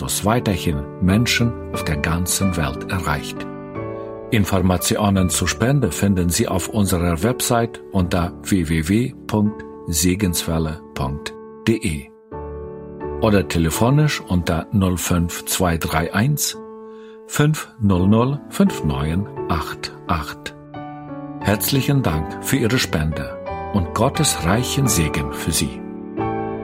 Christus weiterhin Menschen auf der ganzen Welt erreicht. Informationen zur Spende finden Sie auf unserer Website unter www.segenswelle.de oder telefonisch unter 05231 500 5988. Herzlichen Dank für Ihre Spende und Gottes reichen Segen für Sie.